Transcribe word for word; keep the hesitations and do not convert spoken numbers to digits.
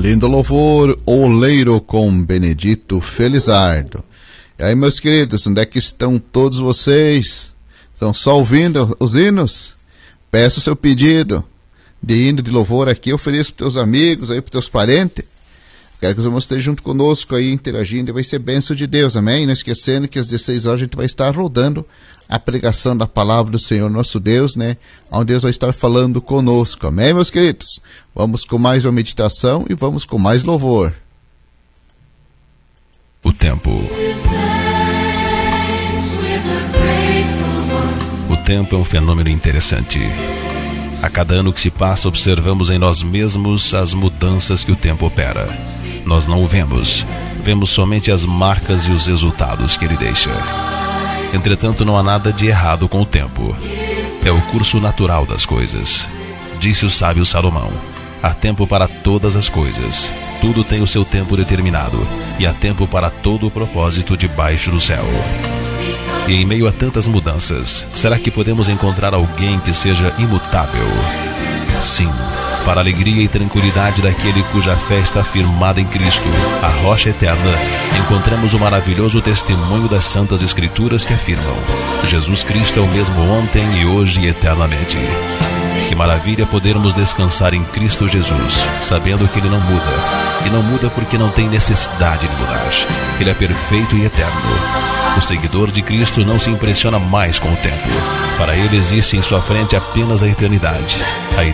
Lindo louvor, Oleiro com Benedito Felizardo. E aí, meus queridos, onde é que estão todos vocês? Estão só ouvindo os hinos? Peça o seu pedido de hino de louvor aqui, ofereço para teus amigos, aí para teus parentes. Quero que os irmãos estejam junto conosco aí, interagindo, e vai ser bênção de Deus, amém? Não esquecendo que às dezesseis horas a gente vai estar rodando a pregação da palavra do Senhor nosso Deus, né? Onde Deus vai estar falando conosco, amém, meus queridos? Vamos com mais uma meditação e vamos com mais louvor. O tempo. O tempo é um fenômeno interessante. A cada ano que se passa, observamos em nós mesmos as mudanças que o tempo opera. Nós não o vemos, vemos somente as marcas e os resultados que ele deixa. Entretanto, não há nada de errado com o tempo. É o curso natural das coisas. Disse o sábio Salomão: há tempo para todas as coisas. Tudo tem o seu tempo determinado, e há tempo para todo o propósito debaixo do céu. E em meio a tantas mudanças, será que podemos encontrar alguém que seja imutável? Sim, para a alegria e tranquilidade daquele cuja fé está firmada em Cristo, a rocha eterna, encontramos o maravilhoso testemunho das Santas Escrituras que afirmam: Jesus Cristo é o mesmo ontem e hoje e eternamente. Que maravilha podermos descansar em Cristo Jesus, sabendo que Ele não muda. E não muda porque não tem necessidade de mudar. Ele é perfeito e eterno. O seguidor de Cristo não se impressiona mais com o tempo. Para ele existe em sua frente apenas a eternidade. A